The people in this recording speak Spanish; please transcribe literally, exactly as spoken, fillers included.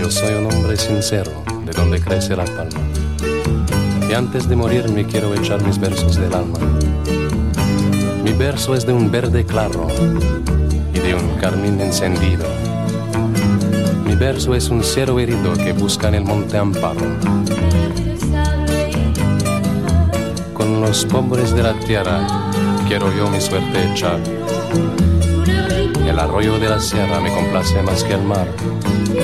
Yo soy un hombre sincero, de donde crece la palma. Y antes de morir me quiero echar mis versos del alma. Mi verso es de un verde claro y de un carmín encendido. Mi verso es un cero herido que busca en el monte amparo. Con los pobres de la tierra quiero yo mi suerte echar. El arroyo de la sierra me complace más que el mar.